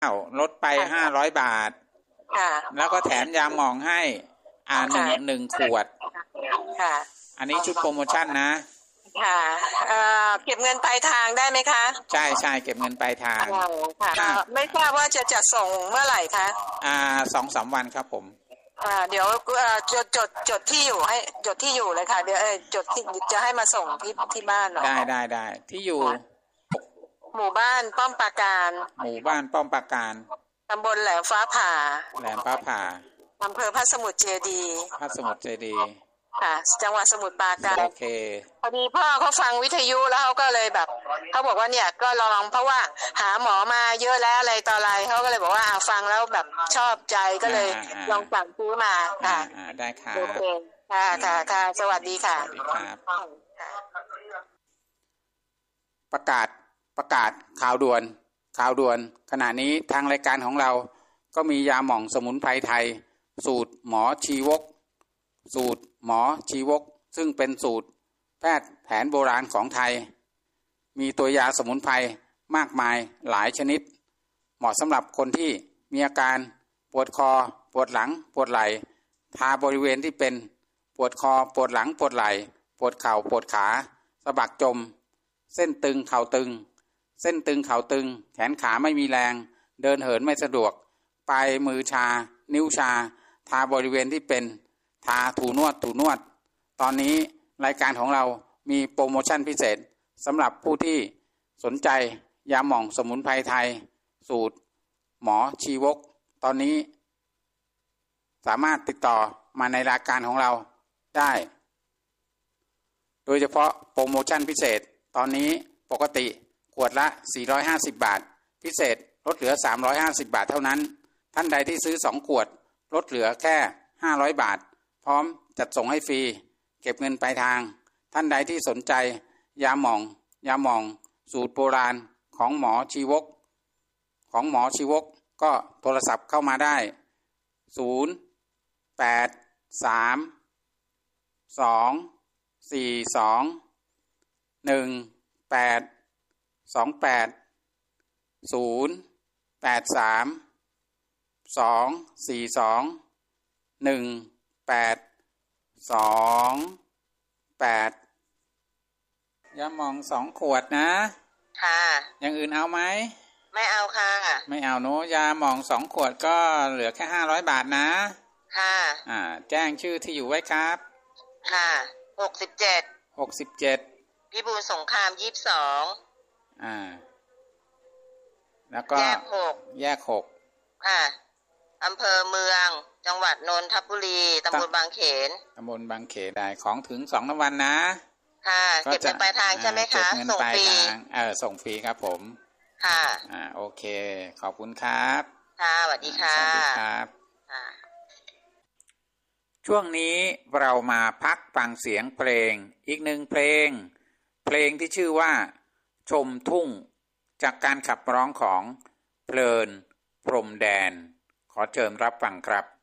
ลดไป500 บาทแล้วก็แถมยาหม่องให้หนึ่งขวดอันนี้ชุดโปรโมชั่นนะค่ะเก็บเงินปลายทางได้ไหมคะใช่เก็บเงินปลายทางค่ะไม่ทราบว่าจะส่งเมื่อไหร่คะ 2-3 วันครับผมเดี๋ยวจดที่อยู่ให้จดที่อยู่เลยค่ะเดี๋ยวจดที่จะให้มาส่งที่บ้านเนาะได้ที่อยู่หมู่บ้านป้อมปราการตำบลแหลมฟ้าผ่าอำเภอพระสมุทรเจดีย์ค่ะจังหวัดสมุทรปราการโอเคพอดีพ่อเขาฟังวิทยุแล้วเขาก็เลยแบบเขาบอกว่าเนี่ยก็ลองเพราะว่าหาหมอมาเยอะแล้วอะไรต่ออะไรเขาก็เลยบอกว่าฟังแล้วแบบชอบใจก็เลยลองสั่งซื้อมาค่ะได้ค่ะโอเคค่ะสวัสดีค่ะครับประกาศข่าวด่วนขณะนี้ทางรายการของเราก็มียาหม่องสมุนไพรไทยสูตรหมอชีวกซึ่งเป็นสูตรแพทย์แผนโบราณของไทยมีตัวยาสมุนไพรมากมายหลายชนิดเหมาะสำหรับคนที่มีอาการปวดคอปวดหลังปวดไหล่ทาบริเวณที่เป็นปวดคอปวดหลังปวดไหล่ปวดเข่าปวดขาสะบักจมเส้นตึงเข่าตึงแขนขาไม่มีแรงเดินเหินไม่สะดวกปลายมือชานิ้วชาทาบริเวณที่เป็นทาถูนวดตอนนี้รายการของเรามีโปรโมชั่นพิเศษสำหรับผู้ที่สนใจยาหม่องสมุนไพรไทยสูตรหมอชีวกตอนนี้สามารถติดต่อมาในรายการของเราได้โดยเฉพาะโปรโมชั่นพิเศษตอนนี้ปกติขวดละ450 บาทพิเศษลดเหลือ350 บาทเท่านั้นท่านใดที่ซื้อ2 ขวดลดเหลือแค่500 บาทพร้อมจัดส่งให้ฟรีเก็บเงินปลายทางท่านใดที่สนใจยาหม่องสูตรโบราณของหมอชีวกก็โทรศัพท์เข้ามาได้ยาหม่อง2 ขวดนะค่ะอย่างอื่นเอาไหมไม่เอาค่ะไม่เอาเนอะยาหม่อง2 ขวดก็เหลือแค่500 บาทนะค่ะแจ้งชื่อที่อยู่ไว้ครับค่ะ67พิบูลสงคราม22 แล้วก็แยก 6 ค่ะอำเภอเมืองจังหวัดนนทบุรีตำบลบางเขนได้ของถึง2 วันนะค่ะเก็บเงินปลายทางใช่ไหมคะส่งฟรีส่งฟรีครับผมค่ะโอเคขอบคุณครับค่ะสวัสดีค่ะสวัสดีครับช่วงนี้เรามาพักฟังเสียงเพลงอีก1 เพลงที่ชื่อว่าชมทุ่งจากการขับร้องของเพลินพรมแดนขอเชิญรับฟังครับ